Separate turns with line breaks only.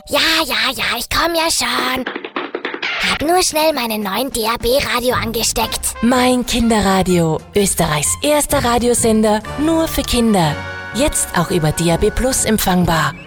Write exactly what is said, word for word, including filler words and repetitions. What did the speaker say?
Ja, ja, ja, ich komm ja schon. Hab nur schnell meinen neuen D A B-Radio angesteckt.
Mein Kinderradio, Österreichs erster Radiosender, nur für Kinder. Jetzt auch über D A B Plus empfangbar.